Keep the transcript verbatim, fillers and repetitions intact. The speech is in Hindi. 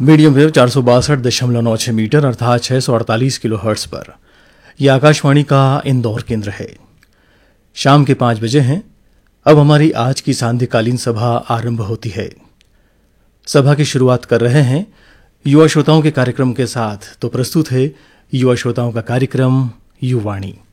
मीडियम वेव चार सौ बासठ दशमलव नौ छह मीटर अर्थात छह सौ अड़तालीस किलो हर्ट्स पर यह आकाशवाणी का इंदौर केंद्र है। शाम के पाँच बजे हैं। अब हमारी आज की सांध्यकालीन सभा आरंभ होती है। सभा की शुरुआत कर रहे हैं युवा श्रोताओं के कार्यक्रम के साथ। तो प्रस्तुत है युवा श्रोताओं का कार्यक्रम युवाणी।